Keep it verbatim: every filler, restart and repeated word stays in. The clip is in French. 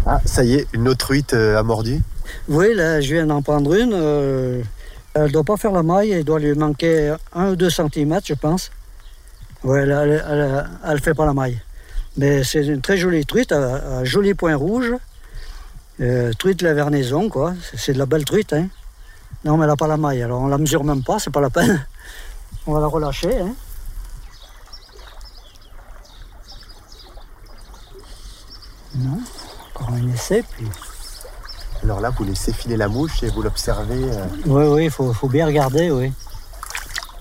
Ah, ça y est, une autre truite euh, a mordu? Oui, là, je viens d'en prendre une. Euh, elle ne doit pas faire la maille, il doit lui manquer un ou deux centimètres, je pense. Oui, elle ne fait pas la maille. Mais c'est une très jolie truite, un joli point rouge. Euh, truite la vernaison, quoi. C'est de la belle truite, hein. Non, mais elle n'a pas la maille, alors on la mesure même pas, c'est pas la peine. On va la relâcher, hein. Non, encore un essai, puis... Alors là, vous laissez filer la mouche et vous l'observez. Euh... Oui, oui, il faut, faut bien regarder, oui.